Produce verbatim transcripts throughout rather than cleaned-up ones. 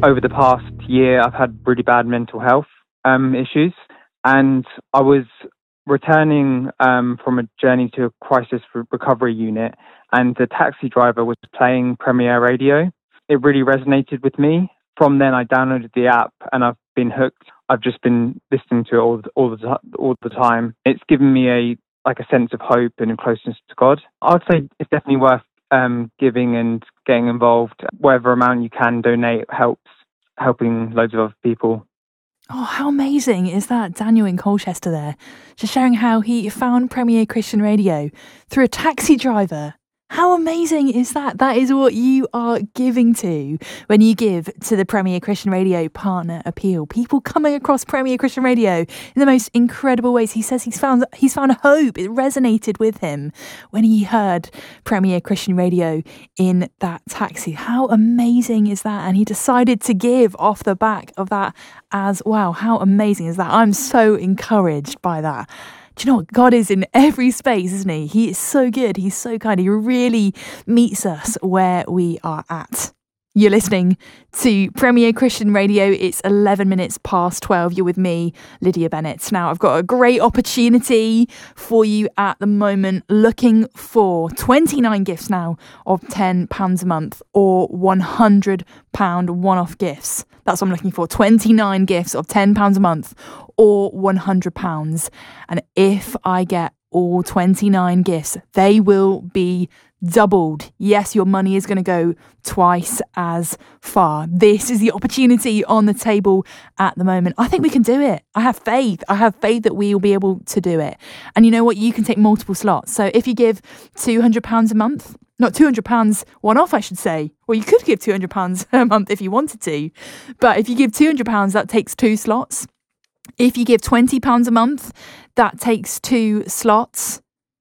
over the past year, I've had really bad mental health um, issues, and I was returning um, from a journey to a crisis recovery unit, and the taxi driver was playing Premier Radio. It really resonated with me. From then, I downloaded the app, and I've been hooked. I've just been listening to it all, all the all the time. It's given me a like a sense of hope and a closeness to God. I'd say it's definitely worth um, giving and getting involved. Whatever amount you can donate helps, helping loads of other people. Oh, how amazing is that? Daniel in Colchester there, just sharing how he found Premier Christian Radio through a taxi driver. How amazing is that? That is what you are giving to when you give to the Premier Christian Radio Partner Appeal. People coming across Premier Christian Radio in the most incredible ways. He says he's found he's found hope. It resonated with him when he heard Premier Christian Radio in that taxi. How amazing is that? And he decided to give off the back of that as wow. How amazing is that? I'm so encouraged by that. Do you know what? God is in every space, isn't he? He is so good. He's so kind. He really meets us where we are at. You're listening to Premier Christian Radio. It's eleven minutes past twelve. You're with me, Lydia Bennett. Now, I've got a great opportunity for you at the moment, looking for twenty-nine gifts now of ten pounds a month or one hundred pounds one-off gifts. That's what I'm looking for. twenty-nine gifts of ten pounds a month or one hundred pounds. And if I get all twenty-nine gifts, they will be doubled. Yes, your money is going to go twice as far. This is the opportunity on the table at the moment. I think we can do it. I have faith. I have faith that we will be able to do it. And you know what? You can take multiple slots. So if you give two hundred pounds a month, not two hundred pounds one off, I should say. Well, you could give two hundred pounds a month if you wanted to. But if you give two hundred pounds, that takes two slots. If you give twenty pounds a month, that takes two slots.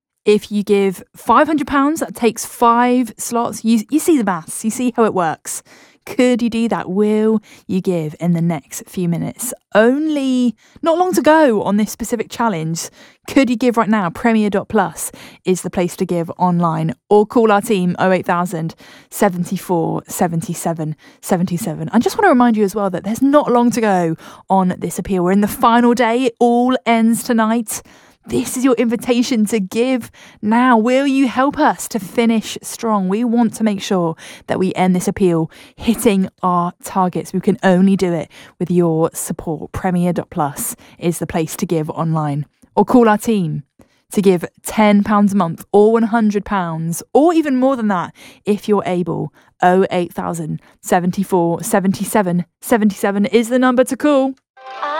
If you give five hundred pounds, that takes five slots. You, you see the maths. You see how it works. Could you do that? Will you give in the next few minutes? Only not long to go on this specific challenge. Could you give right now? Premier dot plus is the place to give online, or call our team oh eight thousand, seventy-four, seventy-seven, seventy-seven. I just want to remind you as well that there's not long to go on this appeal. We're in the final day. It all ends tonight. This is your invitation to give now. Will you help us to finish strong? We want to make sure that we end this appeal hitting our targets. We can only do it with your support. Premier dot plus is the place to give online, or call our team to give ten pounds a month or one hundred pounds or even more than that if you're able. oh eight thousand, seventy-four, seventy-seven, seventy-seven is the number to call.